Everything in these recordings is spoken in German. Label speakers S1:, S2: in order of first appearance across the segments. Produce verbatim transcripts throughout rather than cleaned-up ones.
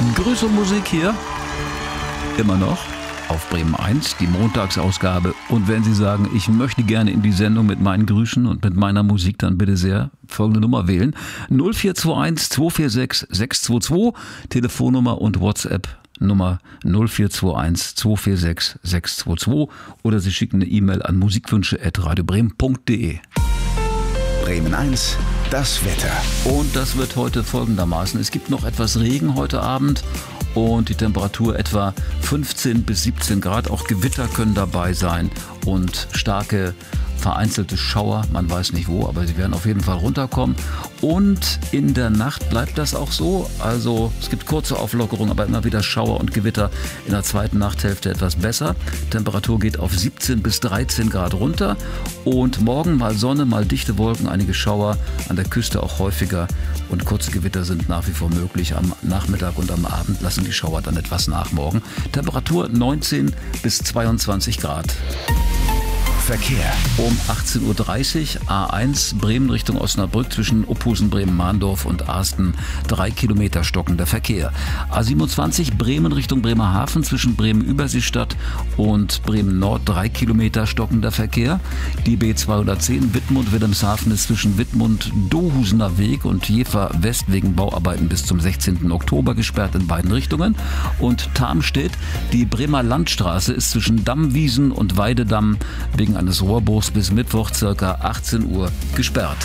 S1: Grüße und Musik hier. Immer noch auf Bremen eins, die Montagsausgabe. Und wenn Sie sagen, ich möchte gerne in die Sendung mit meinen Grüßen und mit meiner Musik, dann bitte sehr folgende Nummer wählen. null vier zwei eins zwei vier sechs sechs zwei zwei, Telefonnummer und WhatsApp Nummer null vier zwei eins zwei vier sechs sechs zwei zwei, oder Sie schicken eine E-Mail an musikwünsche at radiobremen punkt de.
S2: Bremen eins, das Wetter.
S1: Und das wird heute folgendermaßen. Es gibt noch etwas Regen heute Abend und die Temperatur etwa fünfzehn bis siebzehn Grad. Auch Gewitter können dabei sein und starke vereinzelte Schauer. Man weiß nicht wo, aber sie werden auf jeden Fall runterkommen. Und in der Nacht bleibt das auch so. Also es gibt kurze Auflockerungen, aber immer wieder Schauer und Gewitter. In der zweiten Nachthälfte etwas besser. Temperatur geht auf siebzehn bis dreizehn Grad runter. Und morgen mal Sonne, mal dichte Wolken, einige Schauer, an der Küste auch häufiger. Und kurze Gewitter sind nach wie vor möglich. Am Nachmittag und am Abend lassen die Schauer dann etwas nach morgen. Temperatur neunzehn bis zweiundzwanzig Grad.
S2: Verkehr.
S1: Um achtzehn Uhr dreißig A eins Bremen Richtung Osnabrück zwischen Ophusen, Bremen-Mahndorf und Arsten drei Kilometer stockender Verkehr. A siebenundzwanzig Bremen Richtung Bremerhaven zwischen Bremen-Überseestadt und Bremen-Nord drei Kilometer stockender Verkehr. Die B zweihundertzehn Wittmund-Wilhelmshaven ist zwischen Wittmund-Dohusener Weg und Jever West wegen Bauarbeiten bis zum sechzehnten Oktober gesperrt in beiden Richtungen. Und Tarmstedt, die Bremer Landstraße ist zwischen Dammwiesen und Weidedamm wegen eines Rohrbruchs bis Mittwoch ca. achtzehn Uhr gesperrt.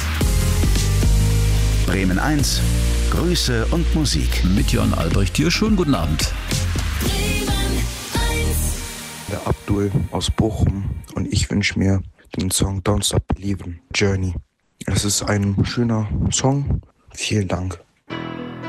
S2: Bremen eins, Grüße und Musik.
S1: Mit Jörn Albrecht hier. Schönen guten Abend.
S3: Der Abdul aus Bochum und ich wünsche mir den Song Don't Stop Believin', Journey. Es ist ein schöner Song. Vielen Dank.